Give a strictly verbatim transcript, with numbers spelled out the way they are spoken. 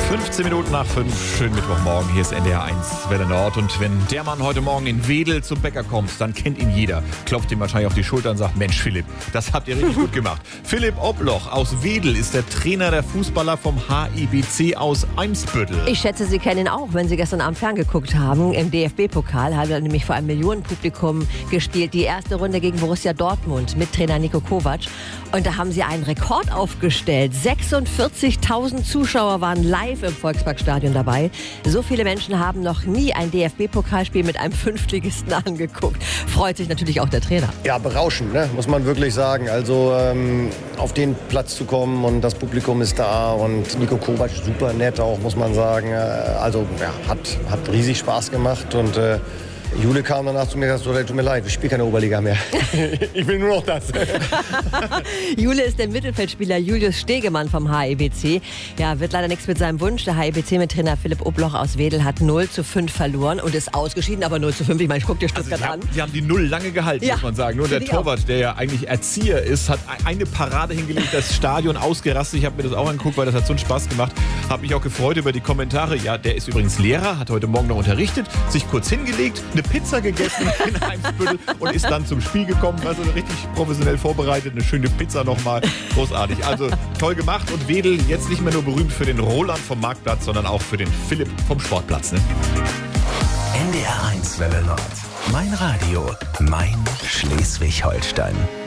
fünfzehn Minuten nach fünf, schönen Mittwochmorgen, hier ist N D R eins Welle Nord. Und wenn der Mann heute Morgen in Wedel zum Bäcker kommt, dann kennt ihn jeder. Klopft ihm wahrscheinlich auf die Schulter und sagt, Mensch Philipp, das habt ihr richtig gut gemacht. Philipp Obloch aus Wedel ist der Trainer der Fußballer vom H I B C aus Eimsbüttel. Ich schätze, Sie kennen ihn auch, wenn Sie gestern Abend ferngeguckt haben. Im D F B-Pokal hat er nämlich vor einem Millionenpublikum gespielt. Die erste Runde gegen Borussia Dortmund mit Trainer Niko Kovac. Und da haben sie einen Rekord aufgestellt. sechsundvierzigtausend Zuschauer waren live im Volksparkstadion dabei. So viele Menschen haben noch nie ein D F B-Pokalspiel mit einem Fünftligisten angeguckt. Freut sich natürlich auch der Trainer. Ja, berauschend, ne? Muss man wirklich sagen. Also ähm, auf den Platz zu kommen und das Publikum ist da und Niko Kovac super nett auch, muss man sagen. Also ja, hat, hat riesig Spaß gemacht und äh, Jule kam danach zu mir und sagte, tut mir leid, ich spiele keine Oberliga mehr. Ich will nur noch das. Jule ist der Mittelfeldspieler Julius Stegemann vom H I B C. Ja, wird leider nichts mit seinem Wunsch. Der H I B C mit Trainer Philipp Obloch aus Wedel hat null zu fünf verloren und ist ausgeschieden, aber null zu fünf. Ich meine, ich guck dir Stuttgart also an. Sie haben die Null lange gehalten, ja, muss man sagen. Nur der Torwart, der ja eigentlich Erzieher ist, hat eine Parade hingelegt, das Stadion ausgerastet. Ich habe mir das auch angeguckt, weil das hat so einen Spaß gemacht. Habe mich auch gefreut über die Kommentare. Ja, der ist übrigens Lehrer, hat heute Morgen noch unterrichtet, sich kurz hingelegt, eine Pizza gegessen in Eimsbüttel und ist dann zum Spiel gekommen. Also richtig professionell vorbereitet, eine schöne Pizza nochmal. Großartig. Also toll gemacht und Wedel jetzt nicht mehr nur berühmt für den Roland vom Marktplatz, sondern auch für den Philipp vom Sportplatz. Ne? N D R eins Welle Nord. Mein Radio, mein Schleswig-Holstein.